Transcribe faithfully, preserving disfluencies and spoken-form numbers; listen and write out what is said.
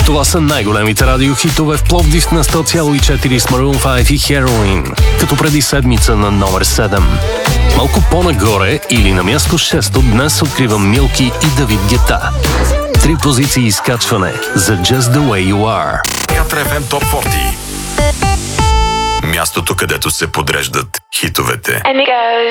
Това са най-големите радиохитове в Пловдив на сто цяло и четири с Maroon пет и Heroin, като преди седмица на номер седем. Малко по-нагоре или на място шесто днес откривам Милки и Давид Гета. Три позиции изкачване за Just the Way You Are. Катар еф ем Топ сорок. Мястото, където се подреждат хитовете.